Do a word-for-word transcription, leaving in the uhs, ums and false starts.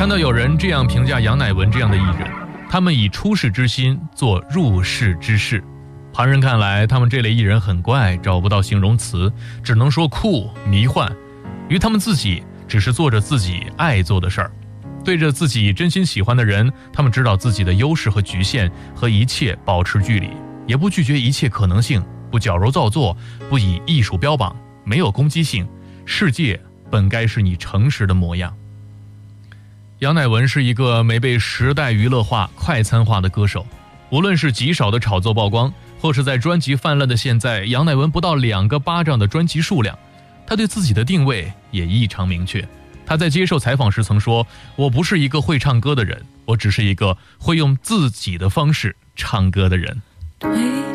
看到有人这样评价杨乃文这样的艺人，他们以出世之心做入世之事。旁人看来，他们这类艺人很怪，找不到形容词，只能说酷、迷幻。于他们自己，只是做着自己爱做的事儿。对着自己真心喜欢的人，他们知道自己的优势和局限，和一切保持距离，也不拒绝一切可能性，不矫揉造作，不以艺术标榜，没有攻击性。世界本该是你诚实的模样。杨乃文是一个没被时代娱乐化、快餐化的歌手，无论是极少的炒作曝光，或是在专辑泛滥的现在，杨乃文不到两个巴掌的专辑数量，他对自己的定位也异常明确。他在接受采访时曾说，我不是一个会唱歌的人，我只是一个会用自己的方式唱歌的人。